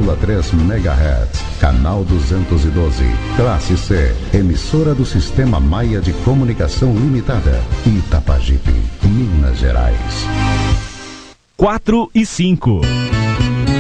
100,3 MHz, canal 212, classe C, emissora do Sistema Maia de Comunicação Limitada, Itapajipe, Minas Gerais. 4 e 5.